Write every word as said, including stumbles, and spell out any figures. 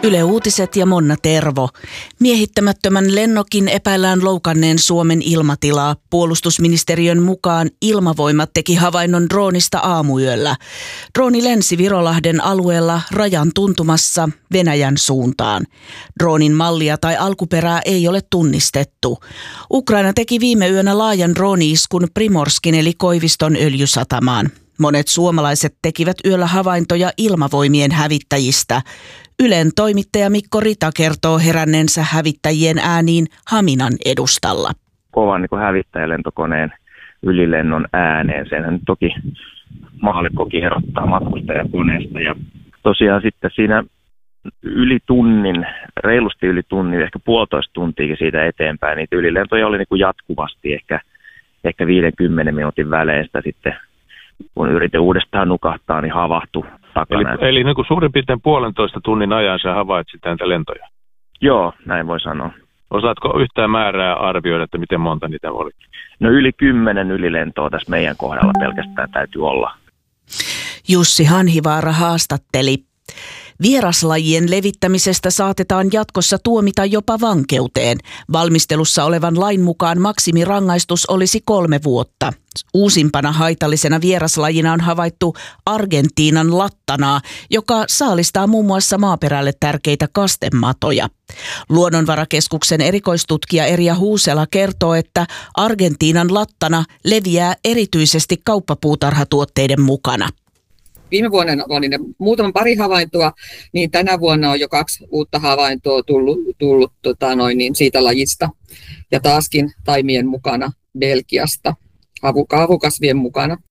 Yle Uutiset ja Monna Tervo. Miehittämättömän lennokin epäillään loukanneen Suomen ilmatilaa. Puolustusministeriön mukaan Ilmavoimat teki havainnon droonista aamuyöllä. Drooni lensi Virolahden alueella rajan tuntumassa Venäjän suuntaan. Droonin mallia tai alkuperää ei ole tunnistettu. Ukraina teki viime yönä laajan drooni-iskun Primorskin eli Koiviston öljysatamaan. Monet suomalaiset tekivät yöllä havaintoja Ilmavoimien hävittäjistä. Ylen toimittaja Mikko Rita kertoo heränneensä hävittäjien ääniin Haminan edustalla. Kovan niin kuin hävittäjälentokoneen ylilennon ääneen. Senhän toki maallikkokin erottaa matkustajakoneesta. Ja tosiaan sitten siinä yli tunnin, reilusti yli tunnin, ehkä puolitoista tuntiakin siitä eteenpäin, niitä ylilentoja oli niin kuin jatkuvasti, ehkä, ehkä viidenkymmenen minuutin väleistä sitten. Kun yritin uudestaan nukahtaa, niin havahtui takana. Eli, eli niin kuin suurin piirtein puolentoista tunnin ajan sä havaitsit näitä lentoja? Joo, näin voi sanoa. Osaatko yhtään määrää arvioida, että miten monta niitä oli? No yli kymmenen ylilentoa tässä meidän kohdalla pelkästään täytyy olla. Jussi Hanhivaara haastatteli. Vieraslajien levittämisestä saatetaan jatkossa tuomita jopa vankeuteen. Valmistelussa olevan lain mukaan maksimirangaistus olisi kolme vuotta. Uusimpana haitallisena vieraslajina on havaittu Argentiinan lattanaa, joka saalistaa muun muassa maaperälle tärkeitä kastematoja. Luonnonvarakeskuksen erikoistutkija Erja Huusela kertoo, että Argentiinan lattana leviää erityisesti kauppapuutarhatuotteiden mukana. Viime vuonna oli ne muutaman pari havaintoa, niin tänä vuonna on jo kaksi uutta havaintoa tullut, tullut tota noin, niin siitä lajista. Ja taaskin taimien mukana Belgiasta, havukasvien mukana.